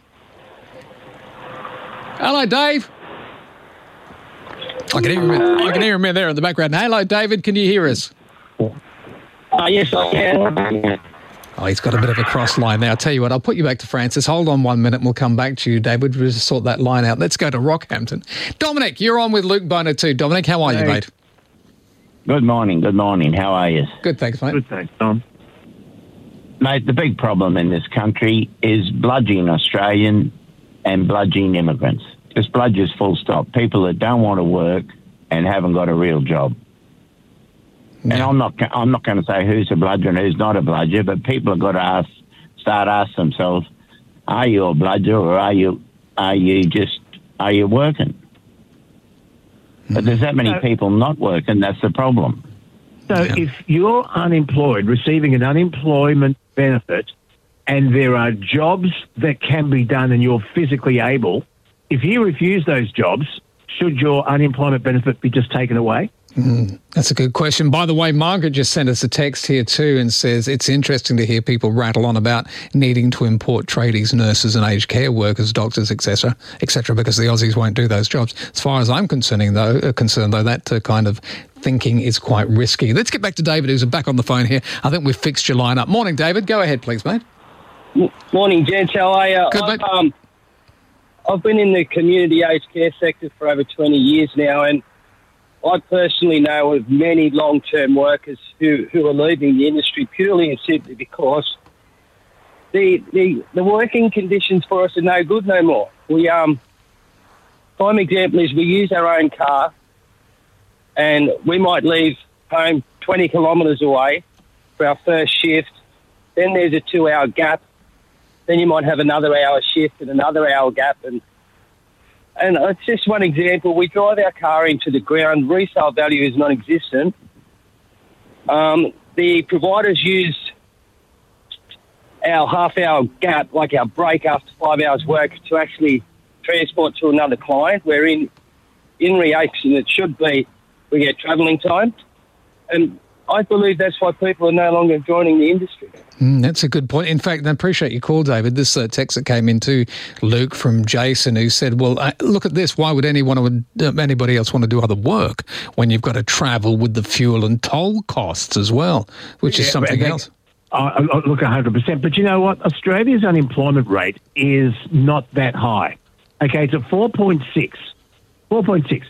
Hello, Dave. I can hear him, I can hear him there in the background. Hello, David. Can you hear us? Uh, yes, I can. Oh, he's got a bit of a cross line there. I'll tell you what, I'll put you back to Francis. Hold on one minute and we'll come back to you, David. We'll just sort that line out. Let's go to Rockhampton. Dominic, you're on with Luke Boner too. Dominic, how are hey. you, mate? Good morning, good morning. How are you? Good, thanks, mate. Good, thanks, Tom. Mate, the big problem in this country is bludgeoning Australian and bludgeoning immigrants. Just bludgers full stop. People that don't want to work and haven't got a real job. And I'm not I'm not going to say who's a bludger and who's not a bludger, but people have got to ask, start asking themselves, are you a bludger or are you are you just are you working? But there's that many So- people not working. That's the problem. So if you're unemployed, receiving an unemployment benefit, and there are jobs that can be done and you're physically able, if you refuse those jobs, should your unemployment benefit be just taken away? Mm, that's a good question. By the way, Margaret just sent us a text here too and says it's interesting to hear people rattle on about needing to import tradies, nurses and aged care workers, doctors, et cetera, et cetera, because the Aussies won't do those jobs. As far as I'm concerned, though, uh, concerned, though that uh, kind of thinking is quite risky. Let's get back to David, who's back on the phone here. I think we've fixed your line up. Morning, David. Go ahead, please, mate. Morning, gents. How are you? Good, I've, um, I've been in the community aged care sector for over twenty years now, and I personally know of many long-term workers who, who are leaving the industry purely and simply because the, the the working conditions for us are no good no more. We um, prime example is we use our own car, and we might leave home twenty kilometres away for our first shift. Then there's a two-hour gap. Then you might have another hour shift and another hour gap, and And it's just one example. We drive our car into the ground. Resale value is non-existent. Um, the providers use our half-hour gap, like our break after five hours work, to actually transport to another client, where in, in reaction it should be we get travelling time. And I believe that's why people are no longer joining the industry. Mm, that's a good point. In fact, I appreciate your call, David. This uh, text that came into Luke from Jason, who said, well, uh, look at this. Why would anyone would, uh, anybody else want to do other work when you've got to travel with the fuel and toll costs as well, which is Yeah, something but- else? I, I look, one hundred percent. But you know what? Australia's unemployment rate is not that high. Okay, it's at four point six. four point six.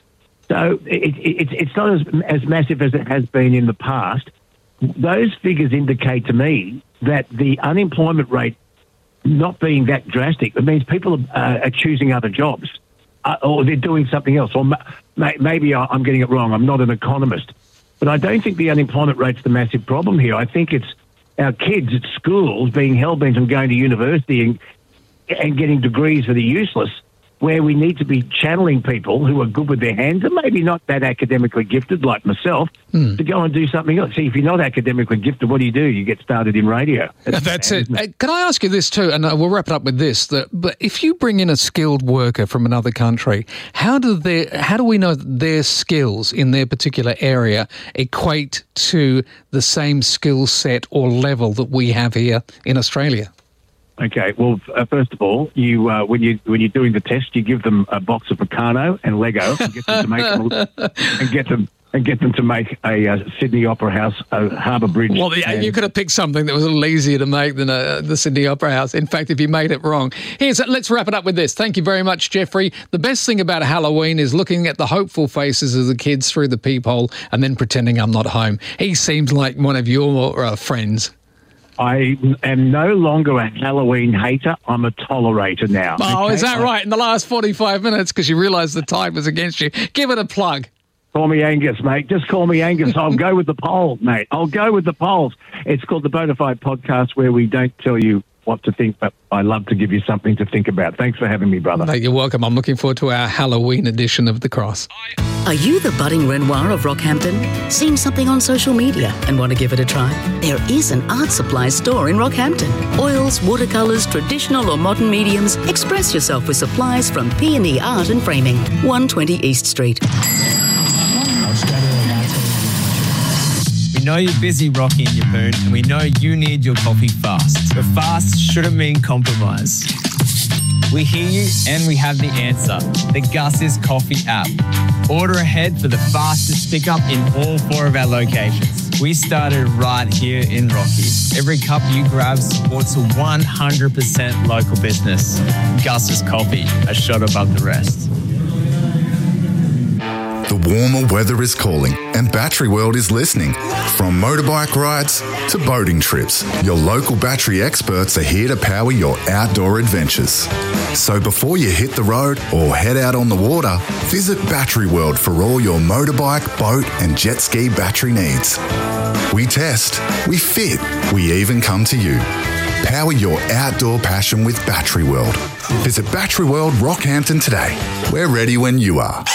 So it, it, it's not as, as massive as it has been in the past. Those figures indicate to me that the unemployment rate not being that drastic, it means people are, uh, are choosing other jobs uh, or they're doing something else. Or ma- maybe I'm getting it wrong. I'm not an economist. But I don't think the unemployment rate's the massive problem here. I think it's our kids at schools being hell-bent on going to university and, and getting degrees that are useless, where we need to be channeling people who are good with their hands and maybe not that academically gifted like myself mm. to go and do something else. See, if you're not academically gifted, what do you do? You get started in radio. That's, That's bad, it. it. Can I ask you this too, and we'll wrap it up with this, that but if you bring in a skilled worker from another country, how do they, how do we know that their skills in their particular area equate to the same skill set or level that we have here in Australia? Okay, well, uh, first of all, you uh, when you when you're doing the test, you give them a box of Meccano and Lego and get them to make them, and get them and get them to make a uh, Sydney Opera House, a Harbour Bridge. Well, yeah, you could have picked something that was a little easier to make than uh, the Sydney Opera House. In fact, if you made it wrong, here's let's wrap it up with this. Thank you very much, Jeffrey. The best thing about Halloween is looking at the hopeful faces of the kids through the peephole and then pretending I'm not home. He seems like one of your uh, friends. I am no longer a Halloween hater. I'm a tolerator now. Oh, okay? is that right? In the last forty-five minutes, because you realised the tide was against you. Give it a plug. Call me Angus, mate. Just call me Angus. I'll go with the polls, mate. I'll go with the polls. It's called the Bonafide Podcast, where we don't tell you what to think, but I love to give you something to think about. Thanks for having me, brother. No, you're welcome. I'm looking forward to our Halloween edition of The Cross. Are you the budding Renoir of Rockhampton? Seen something on social media and want to give it a try? There is an art supply store in Rockhampton. Oils, watercolours, traditional or modern mediums. Express yourself with supplies from P and E Art and Framing, one twenty East Street. We know you're busy, Rocky and Yapoon, and we know you need your coffee fast. But fast shouldn't mean compromise. We hear you and we have the answer. The Gus's Coffee app. Order ahead for the fastest pickup in all four of our locations. We started right here in Rocky. Every cup you grab supports a one hundred percent local business. Gus's Coffee, a shot above the rest. The warmer weather is calling and Battery World is listening. From motorbike rides to boating trips, your local battery experts are here to power your outdoor adventures. So before you hit the road or head out on the water, visit Battery World for all your motorbike, boat and jet ski battery needs. We test, we fit, we even come to you. Power your outdoor passion with Battery World. Visit Battery World Rockhampton today. We're ready when you are.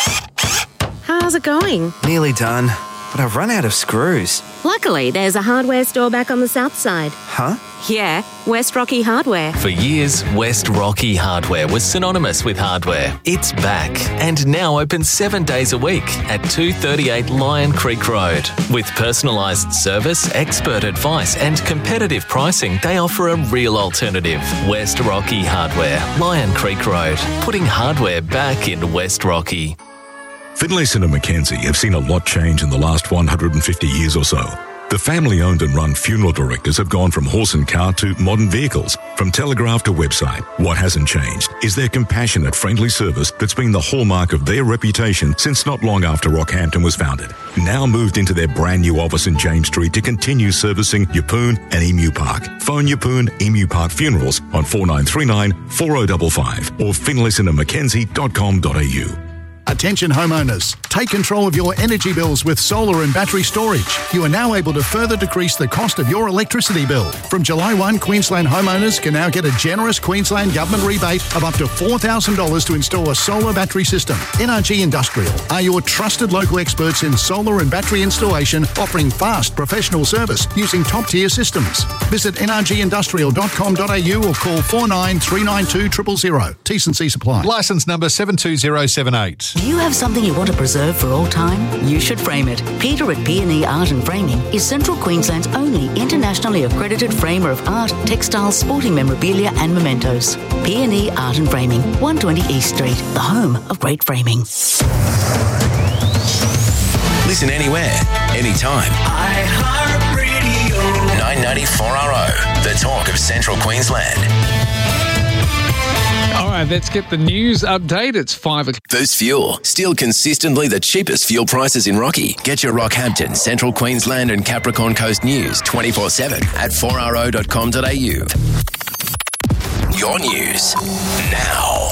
How's it going? Nearly done, but I've run out of screws. Luckily, there's a hardware store back on the south side. Huh? Yeah, West Rocky Hardware. For years, West Rocky Hardware was synonymous with hardware. It's back and now open seven days a week at two thirty-eight Lion Creek Road. With personalised service, expert advice and competitive pricing, they offer a real alternative. West Rocky Hardware, Lion Creek Road, putting hardware back in West Rocky. Finlayson and Mackenzie have seen a lot change in the last one hundred fifty years or so. The family-owned and run funeral directors have gone from horse and cart to modern vehicles, from telegraph to website. What hasn't changed is their compassionate, friendly service that's been the hallmark of their reputation since not long after Rockhampton was founded. Now moved into their brand new office in James Street to continue servicing Yapoon and Emu Park. Phone Yapoon Emu Park Funerals on four nine three nine, four oh five five or finlayson and mackenzie dot com dot a u. Attention homeowners, take control of your energy bills with solar and battery storage. You are now able to further decrease the cost of your electricity bill. From July first, Queensland homeowners can now get a generous Queensland Government rebate of up to four thousand dollars to install a solar battery system. N R G Industrial are your trusted local experts in solar and battery installation, offering fast professional service using top-tier systems. Visit n r g industrial dot com dot a u or call four nine three nine two zero zero zero. T's and C's apply. Licence number seven two zero seven eight. Do you have something you want to preserve for all time? You should frame it. Peter at P and E Art and Framing is Central Queensland's only internationally accredited framer of art, textiles, sporting memorabilia and mementos. P and E Art and Framing, one twenty East Street, the home of great framing. Listen anywhere, anytime. iHeartRadio. nine ninety-four R O, the talk of Central Queensland. All right, let's get the news update. It's five o'clock. Boost Fuel, still consistently the cheapest fuel prices in Rocky. Get your Rockhampton, Central Queensland and Capricorn Coast news twenty-four seven at four r o dot com dot a u. Your news now.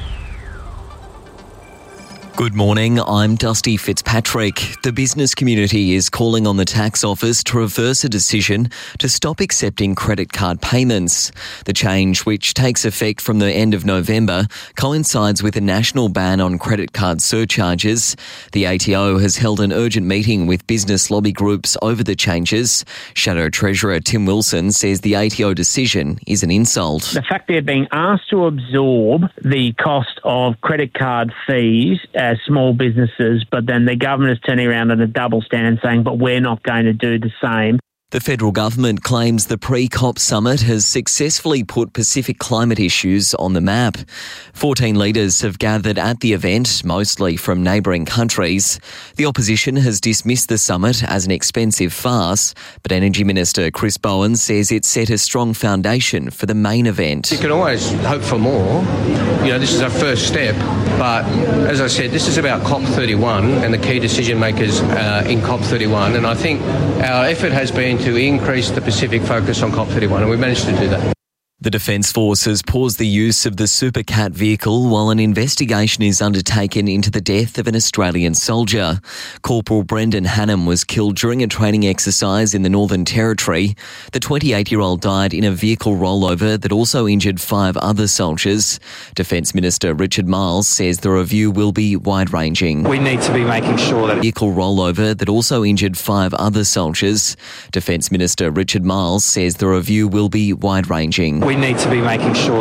Good morning, I'm Dusty Fitzpatrick. The business community is calling on the tax office to reverse a decision to stop accepting credit card payments. The change, which takes effect from the end of November, coincides with a national ban on credit card surcharges. The A T O has held an urgent meeting with business lobby groups over the changes. Shadow Treasurer Tim Wilson says the A T O decision is an insult. The fact they're being asked to absorb the cost of credit card fees as small businesses, but then the government is turning around at a double stand saying, but we're not going to do the same. The federal government claims the pre-COP summit has successfully put Pacific climate issues on the map. fourteen leaders have gathered at the event, mostly from neighbouring countries. The opposition has dismissed the summit as an expensive farce, but Energy Minister Chris Bowen says it set a strong foundation for the main event. You can always hope for more. You know, this is our first step, but as I said, this is about COP thirty-one and the key decision makers uh, in COP thirty-one, and I think our effort has been to increase the Pacific focus on COP thirty-one, and we managed to do that. The Defence Force has paused the use of the Super Cat vehicle while an investigation is undertaken into the death of an Australian soldier. Corporal Brendan Hannam was killed during a training exercise in the Northern Territory. The twenty-eight-year-old died in a vehicle rollover that also injured five other soldiers. Defence Minister Richard Marles says the review will be wide-ranging. We need to be making sure that... Vehicle rollover that also injured five other soldiers. Defence Minister Richard Marles says the review will be wide-ranging. We need to be making sure